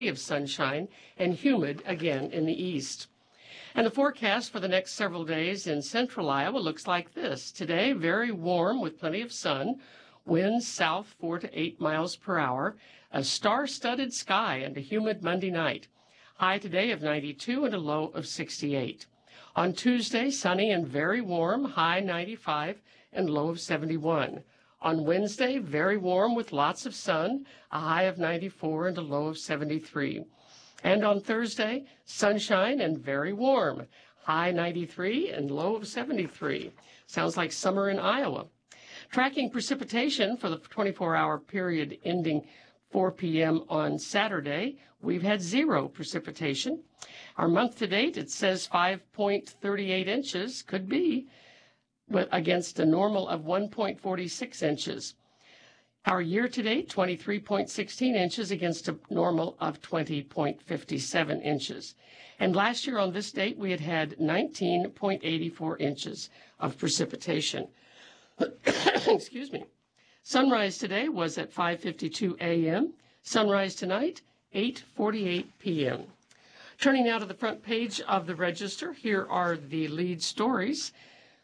of sunshine and humid again in the east. And the forecast for the next several days in central Iowa looks like this. Today, very warm with plenty of sun, winds south 4 to 8 miles per hour, a star-studded sky, and a humid Monday night. High today of 92 and a low of 68. On Tuesday, sunny and very warm, high 95 and low of 71. On Wednesday, very warm with lots of sun, a high of 94 and a low of 73. And on Thursday, sunshine and very warm, high 93 and low of 73. Sounds like summer in Iowa. Tracking precipitation for the 24-hour period ending 4 p.m. on Saturday, we've had 0 precipitation. Our month to date, it says 5.38 inches, could be, but against a normal of 1.46 inches. Our year to date, 23.16 inches against a normal of 20.57 inches. And last year on this date, we had 19.84 inches of precipitation. Excuse me. Sunrise today was at 5:52 a.m. Sunrise tonight, 8:48 p.m. Turning now to the front page of the Register, here are the lead stories.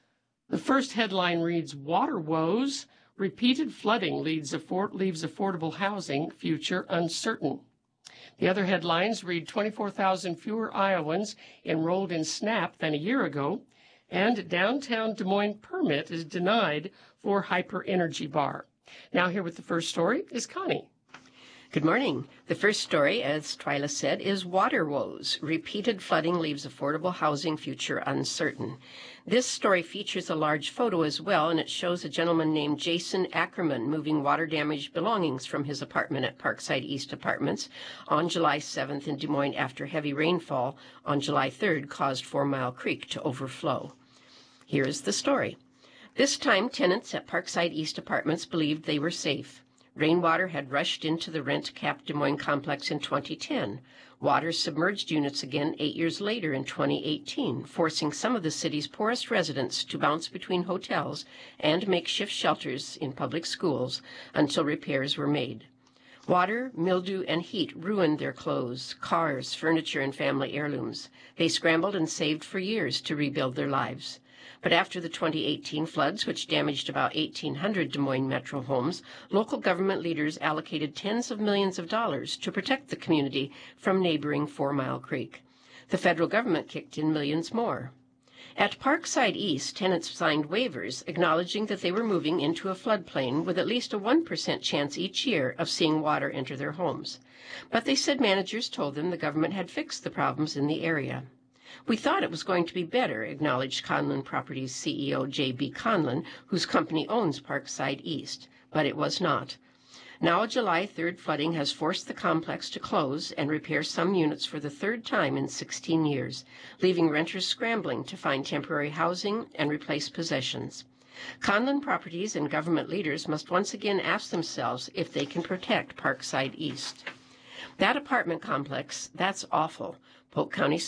The first headline reads, Water Woes, Repeated Flooding Leaves Affordable Housing Future Uncertain. The other headlines read 24,000 fewer Iowans enrolled in SNAP than a year ago, and downtown Des Moines permit is denied for Hyper Energy Bar. Now here with the first story is Connie. Good morning. The first story, as Twyla said, is Water Woes. Repeated flooding leaves affordable housing future uncertain. This story features a large photo as well, and it shows a gentleman named Jason Ackerman moving water-damaged belongings from his apartment at Parkside East Apartments on July 7th in Des Moines after heavy rainfall on July 3rd caused 4 Mile Creek to overflow. Here is the story. This time, tenants at Parkside East Apartments believed they were safe. Rainwater had rushed into the rent-capped Des Moines complex in 2010. Water submerged units again 8 years later in 2018, forcing some of the city's poorest residents to bounce between hotels and makeshift shelters in public schools until repairs were made. Water, mildew, and heat ruined their clothes, cars, furniture, and family heirlooms. They scrambled and saved for years to rebuild their lives. But after the 2018 floods, which damaged about 1,800 Des Moines metro homes, local government leaders allocated tens of millions of dollars to protect the community from neighboring 4 Mile Creek. The federal government kicked in millions more. At Parkside East, tenants signed waivers acknowledging that they were moving into a floodplain with at least a 1% chance each year of seeing water enter their homes. But they said managers told them the government had fixed the problems in the area. We thought it was going to be better, acknowledged Conlin Properties CEO J.B. Conlin, whose company owns Parkside East, but it was not. Now July 3rd flooding has forced the complex to close and repair some units for the third time in 16 years, leaving renters scrambling to find temporary housing and replace possessions. Conlin Properties and government leaders must once again ask themselves if they can protect Parkside East. That apartment complex, that's awful, Polk County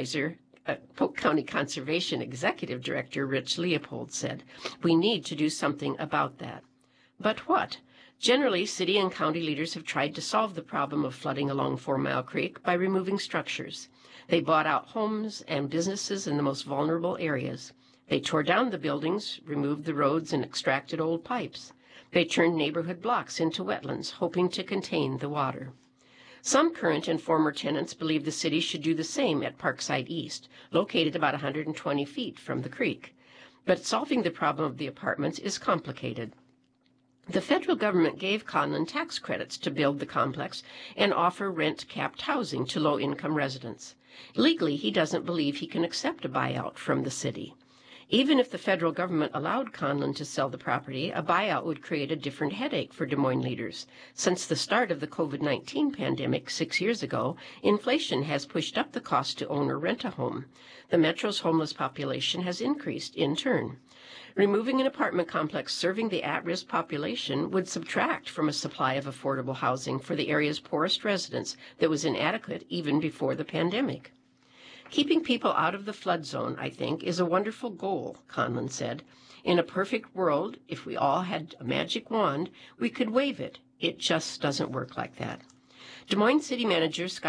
Conservation Executive Director Rich Leopold said. We need to do something about that. But what? Generally, city and county leaders have tried to solve the problem of flooding along 4 Mile Creek by removing structures. They bought out homes and businesses in the most vulnerable areas. They tore down the buildings, removed the roads, and extracted old pipes. They turned neighborhood blocks into wetlands, hoping to contain the water. Some current and former tenants believe the city should do the same at Parkside East, located about 120 feet from the creek. But solving the problem of the apartments is complicated. The federal government gave Conlin tax credits to build the complex and offer rent-capped housing to low-income residents. Legally, he doesn't believe he can accept a buyout from the city. Even if the federal government allowed Conlin to sell the property, a buyout would create a different headache for Des Moines leaders. Since the start of the COVID-19 pandemic 6 years ago, inflation has pushed up the cost to own or rent a home. The metro's homeless population has increased in turn. Removing an apartment complex serving the at-risk population would subtract from a supply of affordable housing for the area's poorest residents that was inadequate even before the pandemic. Keeping people out of the flood zone, I think, is a wonderful goal, Conlin said. In a perfect world, if we all had a magic wand, we could wave it. It just doesn't work like that. Des Moines City Manager Scott